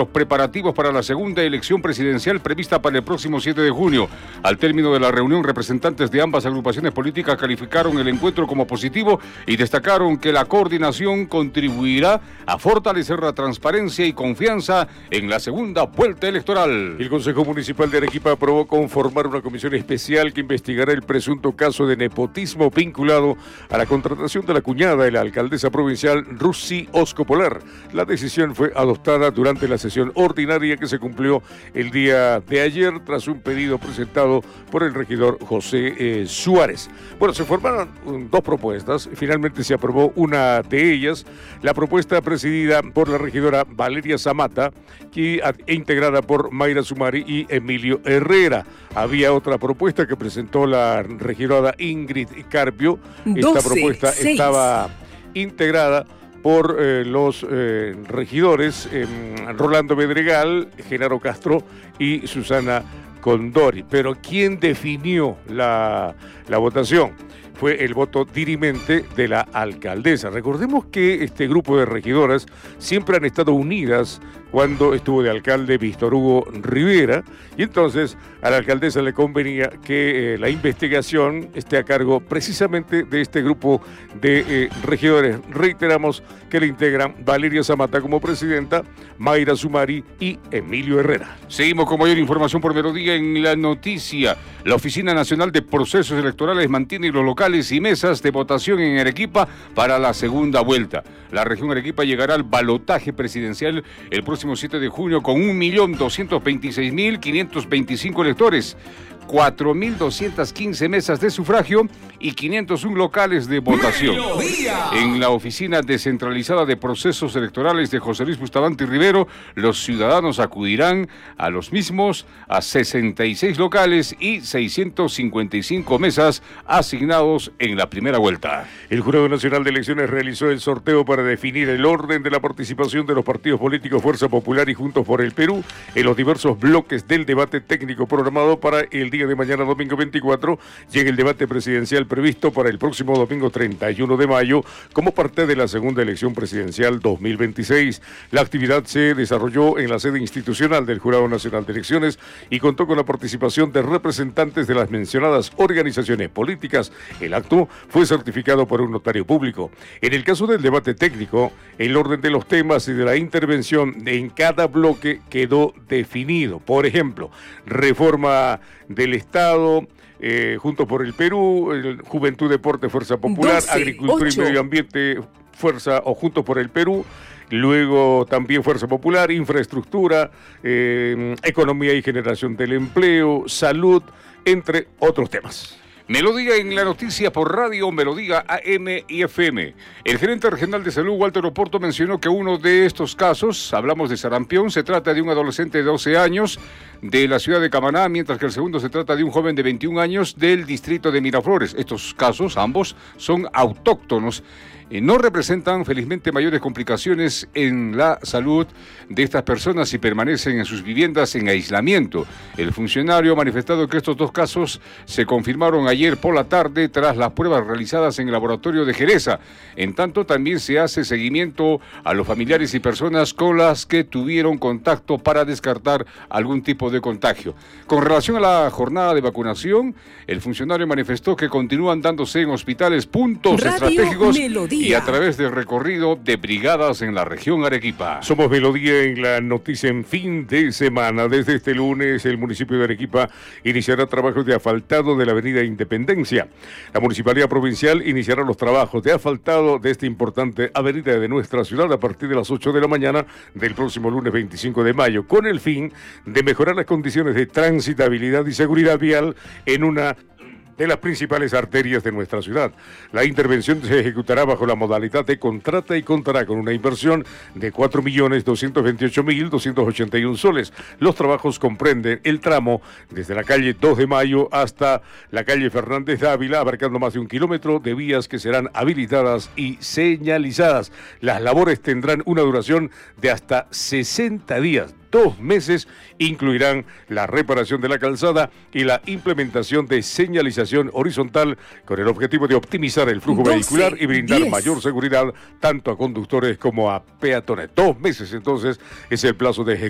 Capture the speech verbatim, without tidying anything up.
los preparativos para la segunda elección presidencial prevista para el próximo siete de junio. Al término de la reunión, representantes de ambas agrupaciones políticas calificaron el encuentro como positivo y destacaron que la coordinación contribuirá a fortalecer la transparencia y confianza en la segunda vuelta electoral. El Consejo Municipal de Arequipa aprobó conformar una comisión especial que investigará el presunto caso de nepotismo vinculado a la contratación de la cuñada de la alcaldesa provincial Rusy Oscopolar. La decisión fue adoptada durante la sesión ordinaria que se cumplió el día de ayer tras un pedido presentado por el regidor José eh, Suárez. Bueno, se formaron um, dos propuestas, finalmente se aprobó una de ellas, la propuesta presidida por la regidora Valeria Zamata que, e integrada por Mayra Sumari y Emilio Herrera. Había otra propuesta que presentó la regidora Ingrid Carpio. Esta doce, propuesta seis. Estaba integrada por eh, los eh, regidores eh, Rolando Bedregal, Genaro Castro y Susana Condori. Pero ¿quién definió la, la votación? Fue el voto dirimente de la alcaldesa. Recordemos que este grupo de regidoras siempre han estado unidas cuando estuvo de alcalde Víctor Hugo Rivera, y entonces a la alcaldesa le convenía que eh, la investigación esté a cargo precisamente de este grupo de eh, regidores. Reiteramos que le integran Valeria Zamata como presidenta, Mayra Sumari y Emilio Herrera. Seguimos con mayor información por Melodía en la noticia. La Oficina Nacional de Procesos Electorales mantiene los locales y mesas de votación en Arequipa para la segunda vuelta. La región Arequipa llegará al balotaje presidencial el próximo siete de junio con un millón doscientos veintiséis mil quinientos veinticinco electores, cuatro mil doscientas quince mesas de sufragio y quinientos uno locales de votación. ¡Melodía! En la Oficina Descentralizada de Procesos Electorales de José Luis Bustamante Rivero, los ciudadanos acudirán a los mismos a sesenta y seis locales y seiscientas cincuenta y cinco mesas asignados en la primera vuelta. El Jurado Nacional de Elecciones realizó el sorteo para definir el orden de la participación de los partidos políticos Fuerza Popular y Juntos por el Perú en los diversos bloques del debate técnico programado para el día de mañana, domingo veinticuatro, llega el debate presidencial previsto para el próximo domingo treinta y uno de mayo como parte de la segunda elección presidencial dos mil veintiséis. La actividad se desarrolló en la sede institucional del Jurado Nacional de Elecciones y contó con la participación de representantes de las mencionadas organizaciones políticas. El acto fue certificado por un notario público. En el caso del debate técnico, el orden de los temas y de la intervención en cada bloque quedó definido. Por ejemplo, reforma del Estado, eh, Juntos por el Perú, el Juventud, Deporte, Fuerza Popular, doce, Agricultura ocho. Y Medio Ambiente, Fuerza o Juntos por el Perú, luego también Fuerza Popular, Infraestructura, eh, Economía y Generación del Empleo, Salud, entre otros temas. Melodía en la noticia por radio, Melodía A M y F M. El gerente regional de salud, Walter Oporto, mencionó que uno de estos casos, hablamos de sarampión, se trata de un adolescente de doce años de la ciudad de Camaná, mientras que el segundo se trata de un joven de veintiún años del distrito de Miraflores. Estos casos, ambos, son autóctonos. No representan felizmente mayores complicaciones en la salud de estas personas y permanecen en sus viviendas en aislamiento. El funcionario ha manifestado que estos dos casos se confirmaron ayer por la tarde tras las pruebas realizadas en el laboratorio de Jereza. En tanto, también se hace seguimiento a los familiares y personas con las que tuvieron contacto para descartar algún tipo de contagio. Con relación a la jornada de vacunación, el funcionario manifestó que continúan dándose en hospitales puntos Radio estratégicos Melodía. Y a través del recorrido de brigadas en la región Arequipa. Somos Melodía en la noticia en fin de semana. Desde este lunes, el municipio de Arequipa iniciará trabajos de asfaltado de la avenida Independencia. La Municipalidad Provincial iniciará los trabajos de asfaltado de esta importante avenida de nuestra ciudad a partir de las ocho de la mañana del próximo lunes veinticinco de mayo, con el fin de mejorar las condiciones de transitabilidad y seguridad vial en una de las principales arterias de nuestra ciudad. La intervención se ejecutará bajo la modalidad de contrata y contará con una inversión de cuatro millones doscientos veintiocho mil doscientos ochenta y uno soles. Los trabajos comprenden el tramo desde la calle dos de mayo hasta la calle Fernández Dávila, abarcando más de un kilómetro de vías que serán habilitadas y señalizadas. Las labores tendrán una duración de hasta sesenta días. Dos meses incluirán la reparación de la calzada y la implementación de señalización horizontal con el objetivo de optimizar el flujo doce, vehicular y brindar diez. Mayor seguridad tanto a conductores como a peatones. Dos meses entonces es el plazo de ejecución